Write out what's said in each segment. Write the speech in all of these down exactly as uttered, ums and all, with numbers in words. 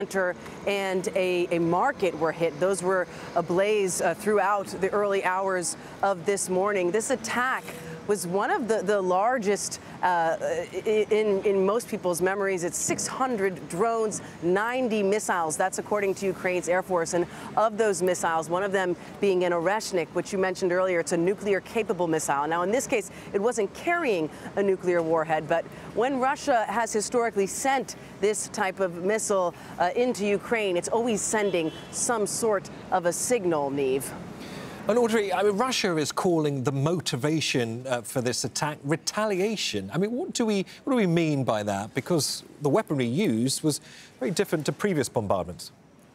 And a, a market were hit. Those were ablaze uh, throughout the early hours of this morning. This attack was one of the, the largest uh, in, in most people's memories. It's six hundred drones, ninety missiles. That's according to Ukraine's Air Force. And of those missiles, one of them being an Oreshnik, which you mentioned earlier, it's a nuclear-capable missile. Now, in this case, it wasn't carrying a nuclear warhead, but when Russia has historically sent this type of missile uh, into Ukraine, it's always sending some sort of a signal, Neve. And Audrey, I mean, Russia is calling the motivation uh, for this attack retaliation. I mean, what do we what do we mean by that? Because the weaponry used was very different to previous bombardments.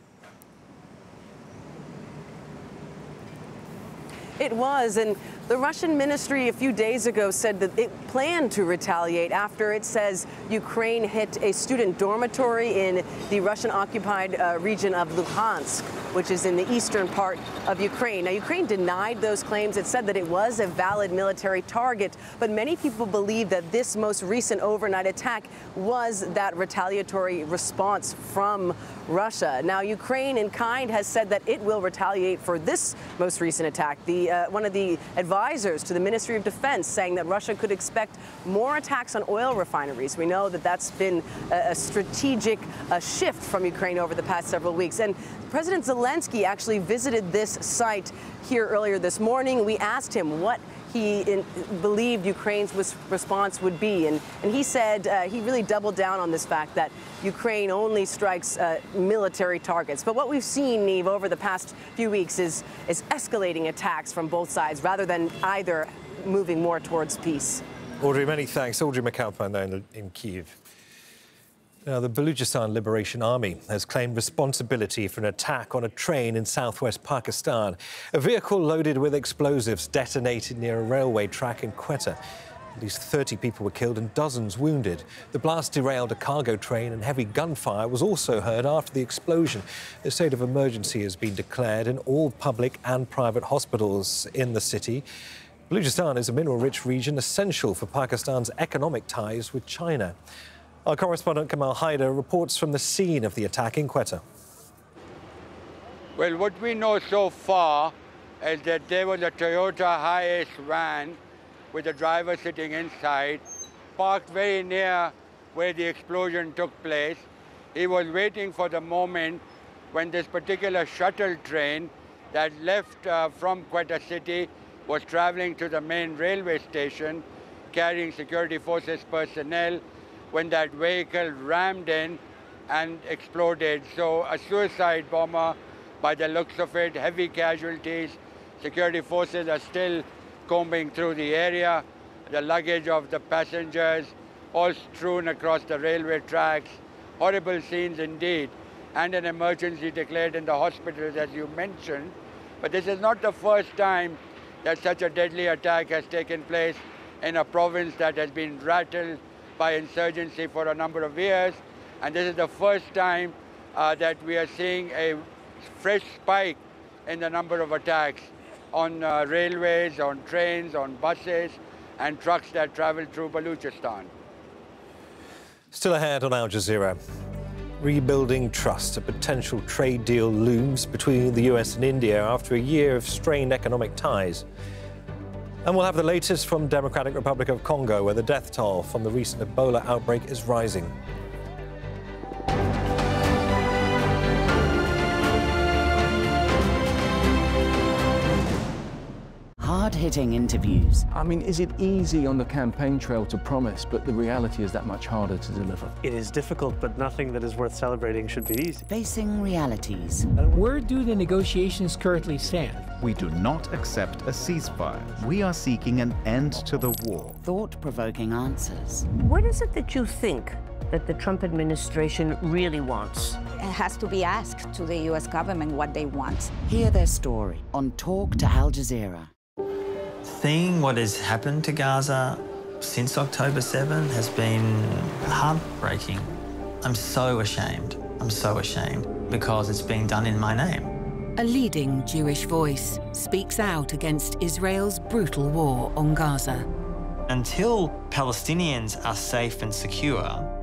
It was, and the Russian ministry a few days ago said that it planned to retaliate after it says Ukraine hit a student dormitory in the Russian-occupied uh, region of Luhansk, which is in the eastern part of Ukraine. Now, Ukraine denied those claims. It said that it was a valid military target, but many people believe that this most recent overnight attack was that retaliatory response from Russia. Now, Ukraine, in kind, has said that it will retaliate for this most recent attack. The uh, one of the advisors to the Ministry of Defense saying that Russia could expect more attacks on oil refineries. We know that that's been a, a strategic uh, shift from Ukraine over the past several weeks. And President Zelensky actually visited this site here earlier this morning. We asked him what he in, believed Ukraine's response would be. And, and he said uh, he really doubled down on this fact that Ukraine only strikes uh, military targets. But what we've seen, Neve, over the past few weeks is, is escalating attacks from both sides rather than either moving more towards peace. Audrey, many thanks. Audrey McAlpine there in, in Kyiv. Now, the Balochistan Liberation Army has claimed responsibility for an attack on a train in southwest Pakistan. A vehicle loaded with explosives detonated near a railway track in Quetta. At least thirty people were killed and dozens wounded. The blast derailed a cargo train and heavy gunfire was also heard after the explosion. A state of emergency has been declared in all public and private hospitals in the city. Balochistan is a mineral-rich region essential for Pakistan's economic ties with China. Our correspondent Kamal Haider reports from the scene of the attack in Quetta. Well, what we know so far is that there was a Toyota Hiace van with a driver sitting inside, parked very near where the explosion took place. He was waiting for the moment when this particular shuttle train that left uh, from Quetta city was traveling to the main railway station, carrying security forces personnel, when that vehicle rammed in and exploded. So a suicide bomber by the looks of it, heavy casualties. Security forces are still combing through the area. The luggage of the passengers all strewn across the railway tracks. Horrible scenes indeed. And an emergency declared in the hospitals, as you mentioned. But this is not the first time that such a deadly attack has taken place in a province that has been rattled by insurgency for a number of years. And this is the first time uh, that we are seeing a fresh spike in the number of attacks on uh, railways, on trains, on buses and trucks that travel through Balochistan. Still ahead on Al Jazeera. Rebuilding trust, a potential trade deal looms between the U S and India after a year of strained economic ties. And we'll have the latest from Democratic Republic of Congo, where the death toll from the recent Ebola outbreak is rising. Hard-hitting interviews. I mean, is it easy on the campaign trail to promise, but the reality is that much harder to deliver? It is difficult, but nothing that is worth celebrating should be easy. Facing realities. Where do the negotiations currently stand? We do not accept a ceasefire. We are seeking an end to the war. Thought-provoking answers. What is it that you think that the Trump administration really wants? It has to be asked to the U S government what they want. Hear their story on Talk to Al Jazeera. Seeing what has happened to Gaza since October seventh has been heartbreaking. I'm so ashamed. I'm so ashamed because it's being done in my name. A leading Jewish voice speaks out against Israel's brutal war on Gaza. Until Palestinians are safe and secure,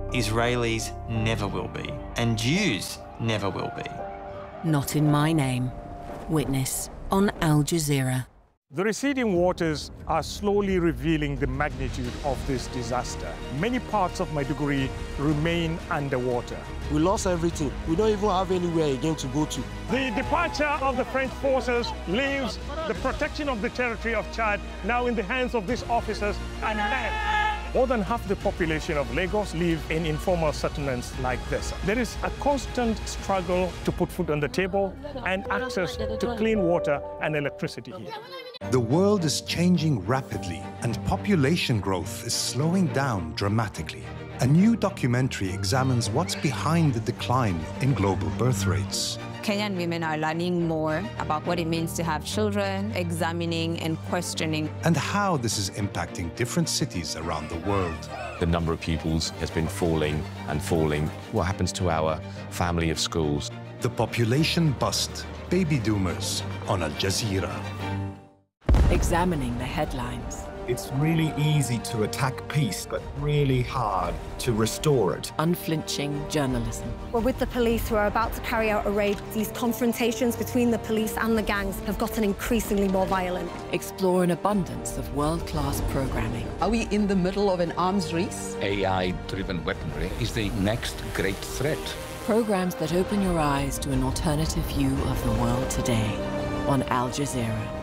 Israelis never will be, and Jews never will be. Not in my name. Witness on Al Jazeera. The receding waters are slowly revealing the magnitude of this disaster. Many parts of Maiduguri remain underwater. We lost everything. We don't even have anywhere again to go to. The departure of the French forces leaves the protection of the territory of Chad now in the hands of these officers and men. More than half the population of Lagos live in informal settlements like this. There is a constant struggle to put food on the table and access to clean water and electricity here. The world is changing rapidly, and population growth is slowing down dramatically. A new documentary examines what's behind the decline in global birth rates. Kenyan women are learning more about what it means to have children, examining and questioning. And how this is impacting different cities around the world. The number of pupils has been falling and falling. What happens to our family of schools? The population bust, baby doomers, on Al Jazeera. Examining the headlines. It's really easy to attack peace, but really hard to restore it. Unflinching journalism. We're with the police who are about to carry out a raid. These confrontations between the police and the gangs have gotten increasingly more violent. Explore an abundance of world-class programming. Are we in the middle of an arms race? A I-driven weaponry is the next great threat. Programs that open your eyes to an alternative view of the world today on Al Jazeera.